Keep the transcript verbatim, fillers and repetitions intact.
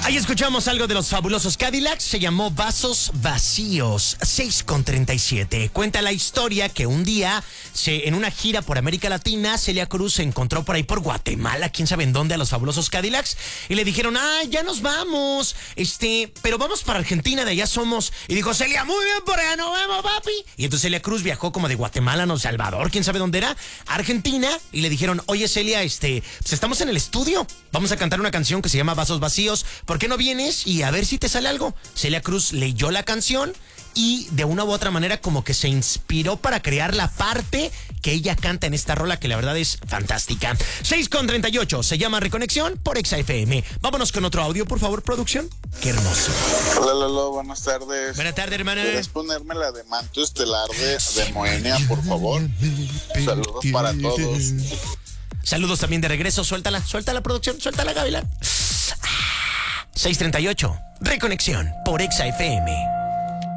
Ahí escuchamos algo de los fabulosos Cadillacs, se llamó Vasos Vacíos, seis con treinta y siete. Cuenta la historia que un día, se, en una gira por América Latina, Celia Cruz se encontró por ahí por Guatemala, quién sabe en dónde, a los fabulosos Cadillacs, y le dijeron, ah, ya nos vamos, este, pero vamos para Argentina, de allá somos. Y dijo Celia, muy bien, por allá nos vemos, papi. Y entonces Celia Cruz viajó como de Guatemala, no, Salvador, quién sabe dónde era, Argentina, y le dijeron, oye Celia, este, pues estamos en el estudio, vamos a cantar una canción que se llama Vasos Vacíos, ¿por qué no vienes y a ver si te sale algo? Celia Cruz leyó la canción y de una u otra manera como que se inspiró para crear la parte que ella canta en esta rola, que la verdad es fantástica. seis con treinta y ocho, se llama Reconexión por Exa F M. Vámonos con otro audio, por favor, producción. Qué hermoso. Hola, Lolo, buenas tardes. Buenas tardes, hermana. ¿Puedes ponerme la de Manto Estelar de, de Moenia, por favor? Saludos para todos. Saludos también de regreso. Suéltala, suéltala, producción, suéltala, Gavilán. seis treinta y ocho, Reconexión por Exa F M.